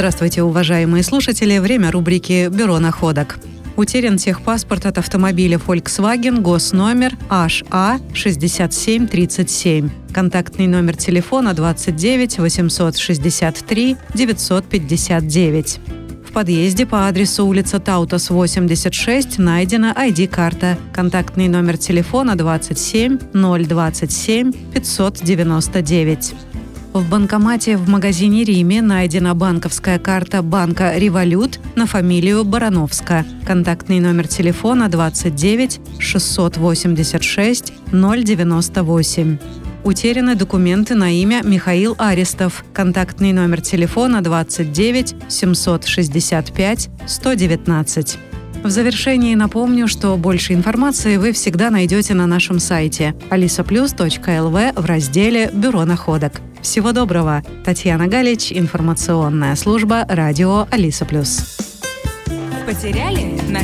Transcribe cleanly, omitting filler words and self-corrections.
Здравствуйте, уважаемые слушатели. Время рубрики «Бюро находок». Утерян техпаспорт от автомобиля Volkswagen, госномер HA6737. Контактный номер телефона 29 863 959. В подъезде по адресу улица Таутас, 86, найдена ID-карта. Контактный номер телефона 27 027 599. В банкомате в магазине «Риме» найдена банковская карта банка «Револют» на фамилию Барановска. Контактный номер телефона 29 686 098. Утеряны документы на имя Михаил Арестов. Контактный номер телефона 29 765 119. В завершении напомню, что больше информации вы всегда найдете на нашем сайте alisaplus.lv в разделе «Бюро находок». Всего доброго! Татьяна Галич, информационная служба радио Алиса Плюс. Потеряли?